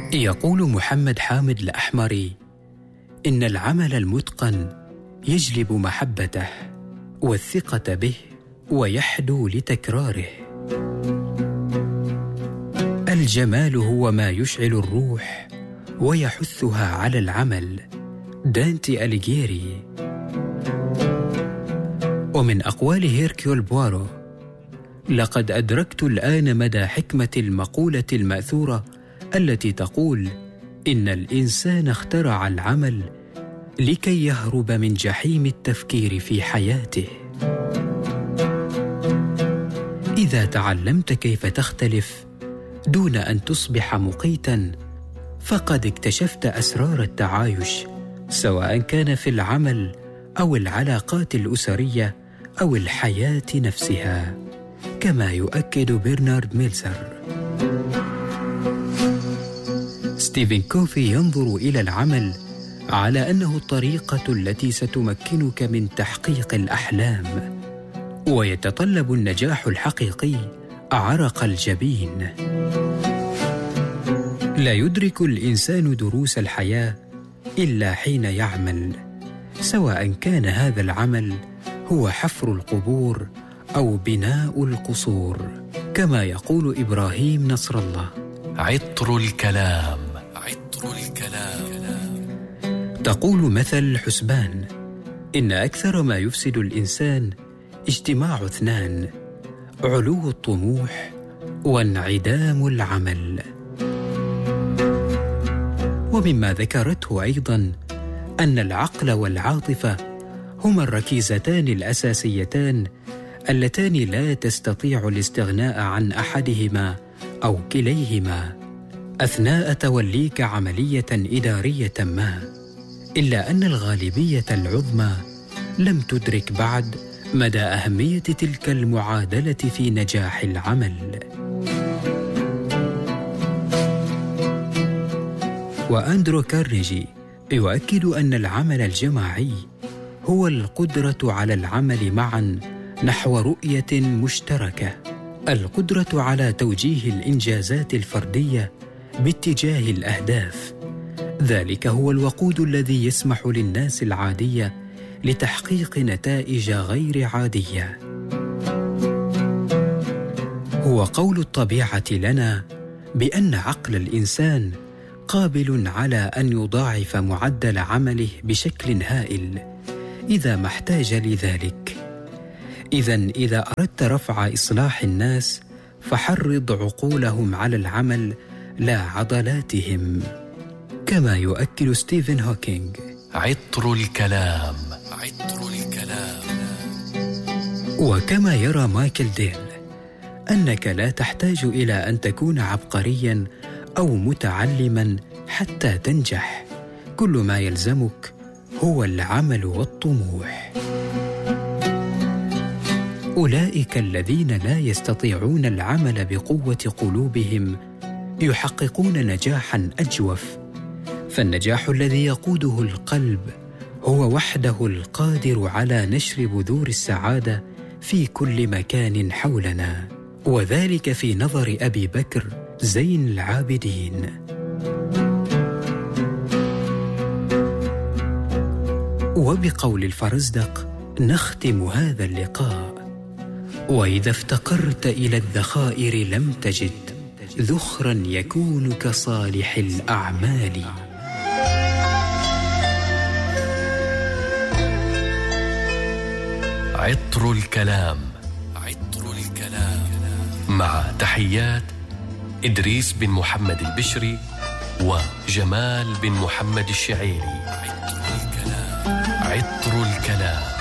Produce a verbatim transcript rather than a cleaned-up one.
يقول محمد حامد الأحمري: إن العمل المتقن يجلب محبته والثقة به ويحدو لتكراره. الجمال هو ما يشعل الروح ويحثها على العمل. دانتي أليغيري. ومن أقوال هيركيول بوارو: لقد أدركت الآن مدى حكمة المقولة المأثورة التي تقول إن الإنسان اخترع العمل لكي يهرب من جحيم التفكير في حياته. إذا تعلمت كيف تختلف دون أن تصبح مقيتا فقد اكتشفت أسرار التعايش، سواء كان في العمل أو العلاقات الأسرية أو الحياة نفسها، كما يؤكد برنارد ميلزر. ستيفن كوفي ينظر إلى العمل على أنه الطريقة التي ستمكنك من تحقيق الأحلام، ويتطلب النجاح الحقيقي عرق الجبين. لا يدرك الإنسان دروس الحياة إلا حين يعمل، سواء كان هذا العمل هو حفر القبور أو بناء القصور، كما يقول إبراهيم نصر الله: عطر الكلام عطر الكلام. تقول مثل الحسبان: إن أكثر ما يفسد الإنسان اجتماع اثنان: علو الطموح وانعدام العمل. ومما ذكرته أيضاً أن العقل والعاطفة هما الركيزتان الأساسيتان اللتان لا تستطيع الاستغناء عن أحدهما أو كليهما أثناء توليك عملية إدارية ما، إلا أن الغالبية العظمى لم تدرك بعد مدى أهمية تلك المعادلة في نجاح العمل. وأندرو كارنيجي يؤكد أن العمل الجماعي هو القدرة على العمل معاً نحو رؤية مشتركة، القدرة على توجيه الإنجازات الفردية باتجاه الأهداف. ذلك هو الوقود الذي يسمح للناس العادية لتحقيق نتائج غير عادية. هو قول الطبيعة لنا بأن عقل الإنسان قابل على أن يضاعف معدل عمله بشكل هائل إذا ما احتاج لذلك. إذن إذا أردت رفع إصلاح الناس فحرض عقولهم على العمل لا عضلاتهم، كما يؤكد ستيفن هوكينغ: عطر الكلام عطر الكلام. وكما يرى مايكل ديل أنك لا تحتاج إلى أن تكون عبقرياً أو متعلماً حتى تنجح، كل ما يلزمك هو العمل والطموح. أولئك الذين لا يستطيعون العمل بقوة قلوبهم يحققون نجاحاً أجوف، فالنجاح الذي يقوده القلب هو وحده القادر على نشر بذور السعادة في كل مكان حولنا، وذلك في نظر أبي بكر زين العابدين. وبقول الفرزدق نختم هذا اللقاء: وإذا افتقرت إلى الذخائر لم تجد ذخرا يكون كصالح الأعمال. عطر الكلام عطر الكلام. مع تحيات إدريس بن محمد البشري وجمال بن محمد الشعيري. عطر الكلام عطر الكلام.